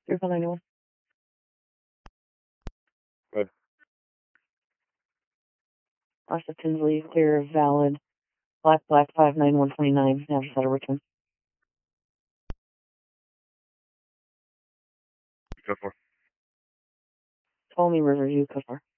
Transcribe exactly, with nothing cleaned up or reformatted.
You're calling anyone? Good. Austin Tinsley, clear, valid. Black, black, five nine one twenty-nine, National Center, Richmond. Go for. Call me Riverview, Cuffer.